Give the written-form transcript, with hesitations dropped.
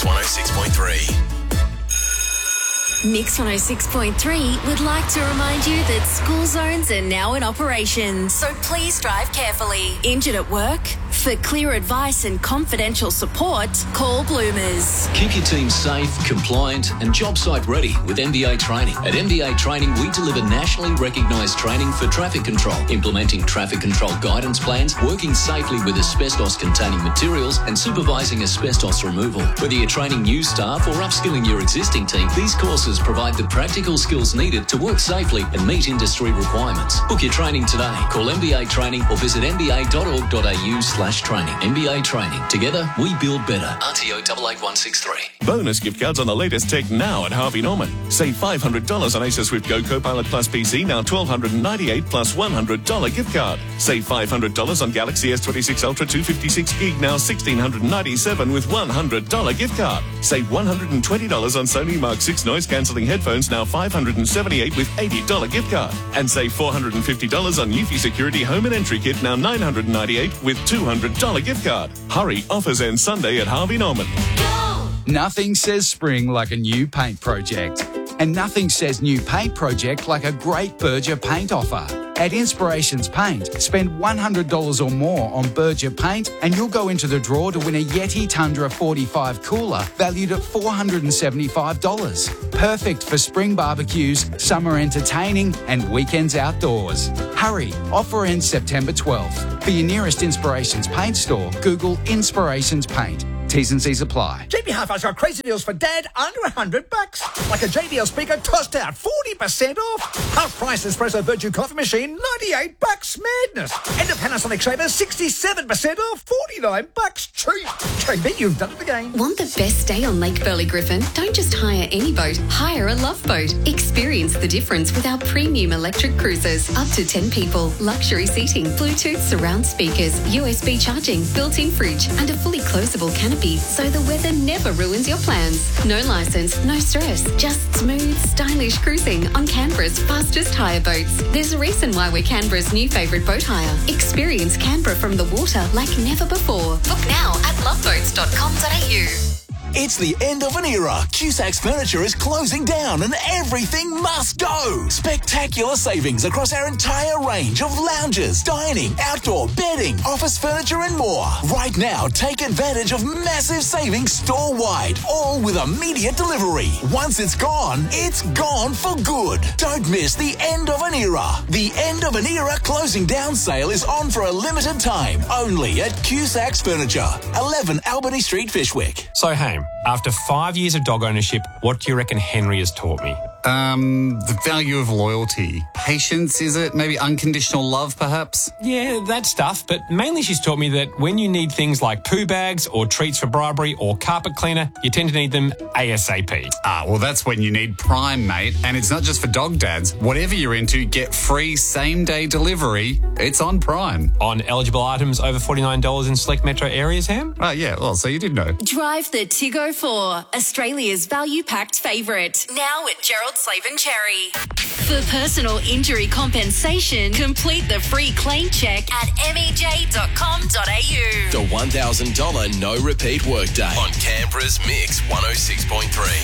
Mix 106.3. Mix 106.3 would like to remind you that school zones are now in operation, so please drive carefully. Injured at work? For clear advice and confidential support, call Bloomers. Keep your team safe, compliant and job site ready with MBA Training. At MBA Training, we deliver nationally recognised training for traffic control, implementing traffic control guidance plans, working safely with asbestos-containing materials and supervising asbestos removal. Whether you're training new staff or upskilling your existing team, these courses provide the practical skills needed to work safely and meet industry requirements. Book your training today. Call MBA Training or visit mba.org.au/training. MBA Training. Together, we build better. RTO 88163. Bonus gift cards on the latest tech now at Harvey Norman. Save $500 on Acer Swift Go Copilot Plus PC, now $1,298 plus $100 gift card. Save $500 on Galaxy S26 Ultra 256 gig, now $1,697 with $100 gift card. Save $120 on Sony Mark 6 noise cancelling headphones, now $578 with $80 gift card. And save $450 on Eufy Security Home and Entry Kit, now $998 with $200 gift card. Hurry, offers end Sunday at Harvey Norman. Nothing says spring like a new paint project. And nothing says new paint project like a great Berger paint offer. At Inspirations Paint, spend $100 or more on Berger paint and you'll go into the draw to win a Yeti Tundra 45 cooler valued at $475. Perfect for spring barbecues, summer entertaining and weekends outdoors. Hurry, offer ends September 12th. For your nearest Inspirations Paint store, Google Inspirations Paint. T's and C's apply. JB Hi-Fi's got crazy deals for Dad under $100. Like a JBL speaker tossed out 40% off. Half price espresso Virtue coffee machine, $98. Madness. And a Panasonic shaver, 67% off, $49. Cheap. JB, you've done it again. Want the best day on Lake Burley Griffin? Don't just hire any boat, hire a Love Boat. Experience the difference with our premium electric cruisers. Up to 10 people, luxury seating, Bluetooth surround speakers, USB charging, built-in fridge and a fully closable canopy so the weather never ruins your plans. No licence, no stress, just smooth, stylish cruising on Canberra's fastest hire boats. There's a reason why we're Canberra's new favourite boat hire. Experience Canberra from the water like never before. Book now at loveboats.com.au. It's the end of an era. Cusac's Furniture is closing down and everything must go. Spectacular savings across our entire range of lounges, dining, outdoor, bedding, office furniture and more. Right now, take advantage of massive savings store-wide, all with immediate delivery. Once it's gone for good. Don't miss the end of an era. The end of an era closing down sale is on for a limited time, only at Cusac's Furniture, 11 Albany Street, Fishwick. So, Haim, after 5 years of dog ownership, what do you reckon Henry has taught me? The value of loyalty. Patience, is it? Maybe unconditional love, perhaps? Yeah, that stuff, but mainly she's taught me that when you need things like poo bags or treats for bribery or carpet cleaner, you tend to need them ASAP. Well, that's when you need Prime, mate. And it's not just for dog dads. Whatever you're into, get free same-day delivery. It's on Prime. On eligible items over $49 in select metro areas, Ham? Yeah, well, so you did know. Drive the Tiggo 4, Australia's value-packed favourite. Now at Gerald Slaven Cherry. For personal injury compensation, complete the free claim check at mej.com.au. The $1,000 no repeat workday on Canberra's Mix 106.3.